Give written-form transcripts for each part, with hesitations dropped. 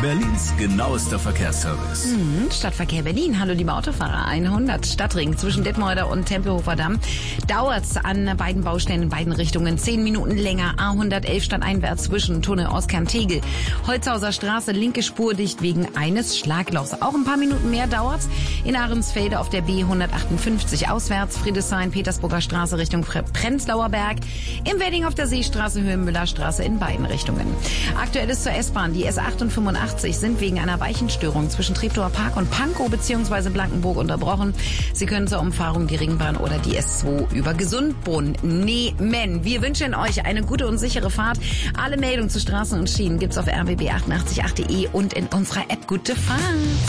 Berlins genauester Verkehrsservice. Stadtverkehr Berlin. Hallo liebe Autofahrer. 100 Stadtring zwischen Detmolder und Tempelhofer Damm. Dauert's an beiden Baustellen in beiden Richtungen 10 Minuten länger. A111 stadteinwärts zwischen Tunnel Oskern-Tegel. Holzhauser Straße, linke Spur dicht wegen eines Schlaglochs. Auch ein paar Minuten mehr dauert's in Ahrensfelde auf der B158 auswärts. Friedrichshain, Petersburger Straße Richtung Prenzlauer Berg. Im Wedding auf der Seestraße, Höhe Müllerstraße in beiden Richtungen. Aktuell ist zur S-Bahn. Die S8 und 85 sind wegen einer Weichenstörung zwischen Treptower Park und Pankow bzw. Blankenburg unterbrochen. Sie können zur Umfahrung die Ringbahn oder die S2 über Gesundbrunn nehmen. Wir wünschen euch eine gute und sichere Fahrt. Alle Meldungen zu Straßen und Schienen gibt's auf rbb888.de und in unserer App. Gute Fahrt!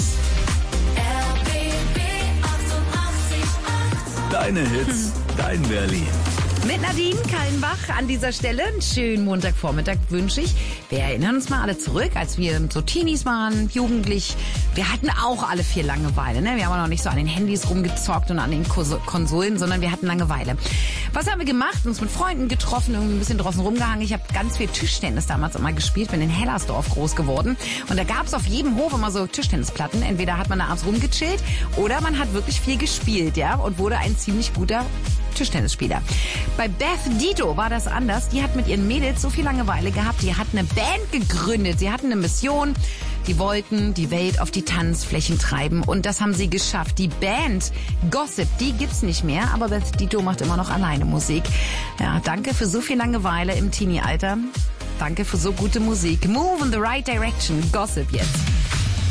Deine Hits, dein Berlin. Mit Nadine Kallenbach an dieser Stelle einen schönen Montagvormittag wünsche ich. Wir erinnern uns mal alle zurück, als wir so Teenies waren, jugendlich. Wir hatten auch alle viel Langeweile. Ne? Wir haben noch nicht so an den Handys rumgezockt und an den Konsolen, sondern wir hatten Langeweile. Was haben wir gemacht? Uns mit Freunden getroffen, irgendwie ein bisschen draußen rumgehangen. Ich habe ganz viel Tischtennis damals immer gespielt, bin in Hellersdorf groß geworden. Und da gab es auf jedem Hof immer so Tischtennisplatten. Entweder hat man da abends rumgechillt oder man hat wirklich viel gespielt, ja, und wurde ein ziemlich guter Tischtennisspieler. Bei Beth Dito war das anders. Die hat mit ihren Mädels so viel Langeweile gehabt. Die hat eine Band gegründet. Sie hatten eine Mission. Die wollten die Welt auf die Tanzflächen treiben. Und das haben sie geschafft. Die Band Gossip, die gibt's nicht mehr. Aber Beth Dito macht immer noch alleine Musik. Ja, danke für so viel Langeweile im Teenie-Alter. Danke für so gute Musik. Move in the right direction. Gossip jetzt.